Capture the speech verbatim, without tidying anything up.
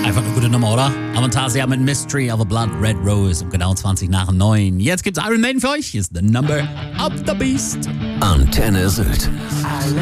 Einfach eine gute Nummer, oder? Avantasia mit Mystery of a Blood Red Rose um genau zwanzig nach neun. Jetzt gibt's Iron Maiden für euch. Hier ist The Number of the Beast. Antenne Sylt.